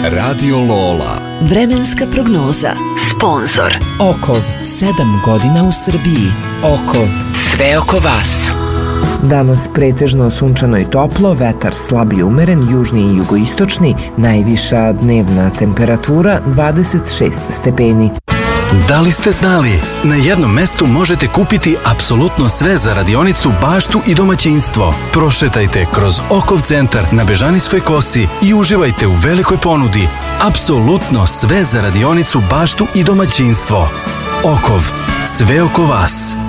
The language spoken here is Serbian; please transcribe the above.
Radio Lola. Vremenska prognoza. Sponzor Okov, 7 godina u Srbiji. Okov, sve oko vas. Danas pretežno sunčano i toplo, vetar slab i umeren, južni i jugoistočni, najviša dnevna temperatura 26 stepeni. Da li ste znali? Na jednom mestu možete kupiti apsolutno sve za radionicu, baštu i domaćinstvo. Prošetajte kroz Okov centar na Bežanijskoj kosi i uživajte u velikoj ponudi. Apsolutno sve za radionicu, baštu i domaćinstvo. Okov, sve oko vas.